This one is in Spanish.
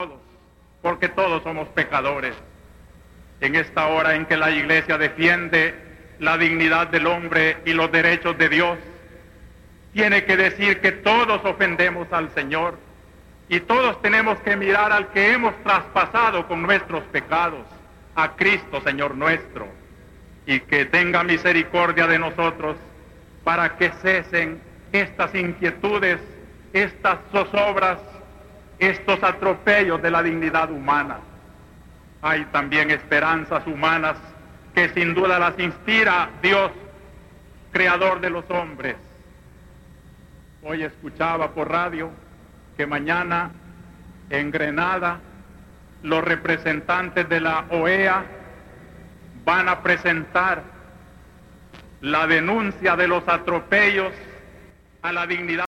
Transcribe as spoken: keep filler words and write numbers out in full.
todos, porque todos somos pecadores. En esta hora en que la Iglesia defiende la dignidad del hombre y los derechos de Dios, tiene que decir que todos ofendemos al Señor y todos tenemos que mirar al que hemos traspasado con nuestros pecados, a Cristo, Señor nuestro, y que tenga misericordia de nosotros para que cesen estas inquietudes, estas zozobras, estos atropellos de la dignidad humana. Hay también esperanzas humanas que sin duda las inspira Dios, creador de los hombres. Hoy escuchaba por radio que mañana en Grenada los representantes de la O E A van a presentar la denuncia de los atropellos a la dignidad